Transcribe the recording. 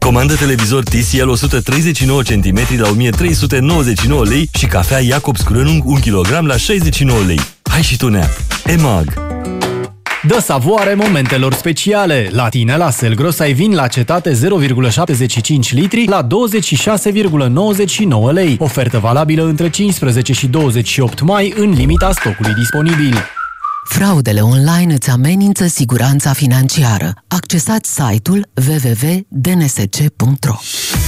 Comandă televizor TCL 139 cm la 1399 lei și cafea Jacobs Krönung 1 kg la 69 lei. Hai și tu, Nea! EMAG. Dă savoare momentelor speciale! La tine, la Selgros, ai vin la cetate 0,75 litri la 26,99 lei. Ofertă valabilă între 15 și 28 mai în limita stocului disponibil. Fraudele online îți amenință siguranța financiară. Accesați site-ul www.dnsc.ro.